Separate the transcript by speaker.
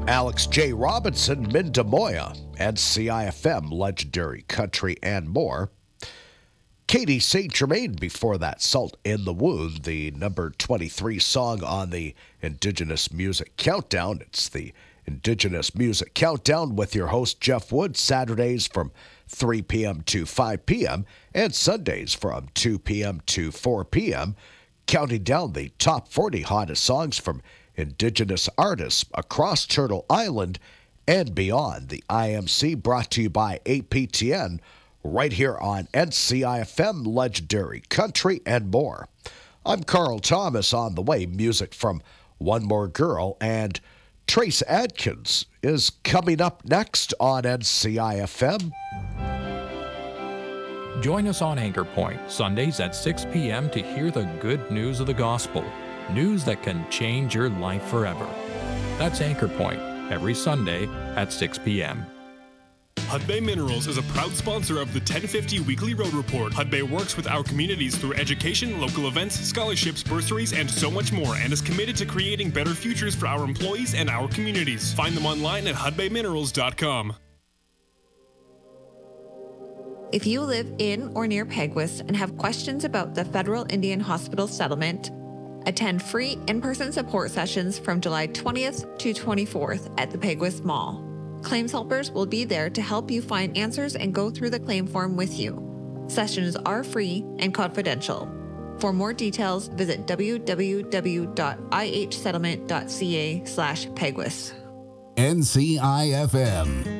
Speaker 1: Alex J. Robinson, Minda Moya, and CIFM, Legendary Country, and more. Katie St. Germain before that, Salt in the Wound, the number 23 song on the Indigenous Music Countdown. It's the Indigenous Music Countdown with your host, Jeff Wood, Saturdays from 3 p.m. to 5 p.m. and Sundays from 2 p.m. to 4 p.m., counting down the top 40 hottest songs from Indigenous artists across Turtle Island and beyond. The IMC brought to you by APTN right here on NCIFM, Legendary Country, and more. I'm Carl Thomas. On the way, music from One More Girl, and Trace Adkins is coming up next on NCIFM.
Speaker 2: Join us on Anchor Point, Sundays at 6 p.m. to hear the good news of the gospel. News that can change your life forever. That's Anchor Point, every Sunday at 6 p.m.
Speaker 3: Hudbay Minerals is a proud sponsor of the 1050 Weekly Road Report. Hudbay works with our communities through education, local events, scholarships, bursaries, and so much more, and is committed to creating better futures for our employees and our communities. Find them online at hudbayminerals.com.
Speaker 4: If you live in or near Peguis and have questions about the Federal Indian Hospital settlement, attend free in-person support sessions from July 20th to 24th at the Peguis Mall. Claims helpers will be there to help you find answers and go through the claim form with you. Sessions are free and confidential. For more details, visit www.ihsettlement.ca/Peguis.
Speaker 5: NCIFM.